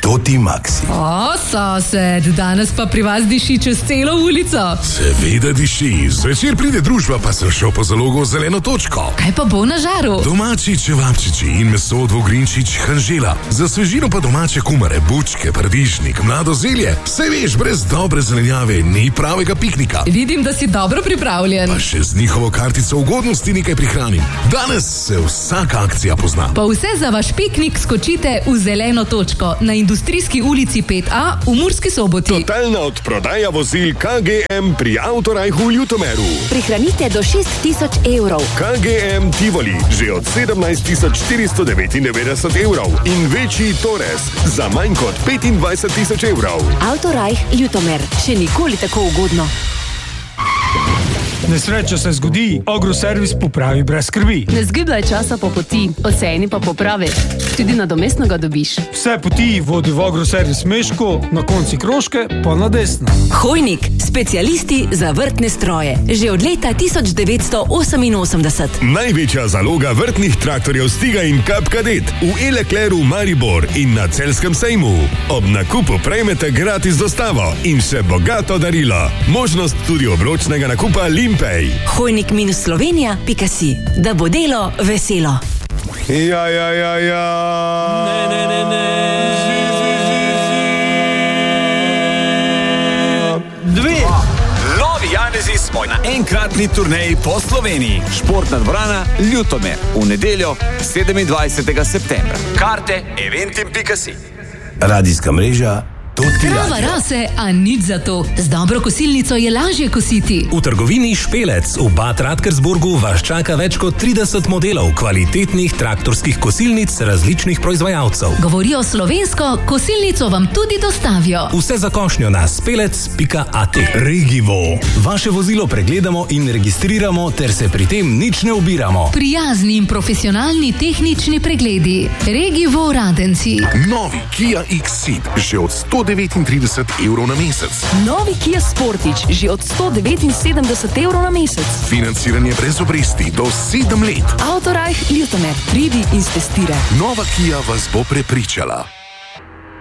Toti Maxi. O, sosed, danes pa pri vas diši čez celo ulico. Seveda diši, zvečer pride družba, pa sem šel po zalogo v zeleno točko. Kaj pa bo na žaru? Domači čevapčiči in meso od Vogrinčič Hanžela. Za svežino pa domače kumare, bučke, paradižnik, mlado zelje. Vse veš, brez dobre zelenjave ni pravega piknika. Vidim, da si dobro pripravljen. Pa še z njihovo kartico ugodnosti nekaj prihranim. Danes se vsaka akcija pozna. Pa vse za vaš piknik skočite v zeleno točko na Industrijski ulici 5A v Murski Soboti. Totalna odprodaja vozil KGM pri Autorajhu v Ljutomeru. Prihranite do 6.000 evrov. KGM Tivoli že od 17.499 evrov in večji Torres za manj kot 25.000 evrov. Autorajh Ljutomer. Še nikoli tako ugodno. Nesreča se zgodi, Agroservis popravi brez skrbi. Ne zgubljaj časa po poti, oceni pa popravi. Tudi nadomestno ga dobiš. Vse poti vodi v Agroservis Meško, na konci Kroške pa na desno. Hojnik, specialisti za vrtne stroje. Že od leta 1988. Največja zaloga vrtnih traktorjev Stiga in Kap Kadet v Elekleru Maribor in na Celjskem sejmu. Ob nakupu prejmete gratis dostavo in še bogato darilo. Možnost tudi obročnega nakupa Limpej. Hojnik-slovenija.si, da bo delo veselo. Ja. Dve. Novi Janezi smo na enkratni turneji po Sloveniji. Športna dvorana Ljutomer v nedeljo 27. septembra. Karte eventim.si. Radijska mreža Toti Trava Radio. rase, a nič za to. Z dobro kosilnico je lažje kositi. V trgovini Špelec v Bad Radkersburgu vas čaka več kot 30 modelov kvalitetnih traktorskih kosilnic različnih proizvajalcev. Govorijo slovensko, kosilnico vam tudi dostavijo. Vse za košnjo na spelec.at. Regivo. Vaše vozilo pregledamo in registriramo ter se pri tem nič ne ubiramo. Prijazni in profesionalni tehnični pregledi. Regivo Radenci. Novi Kia X-Ceed že od 139 evrov na mesec. Novi Kia Sportage že od 179 evrov na mesec. Financiranje brez obresti do 7 let. Autorajh Ljutomer. Pridi in stestiraj. Nova Kia vas bo prepričala.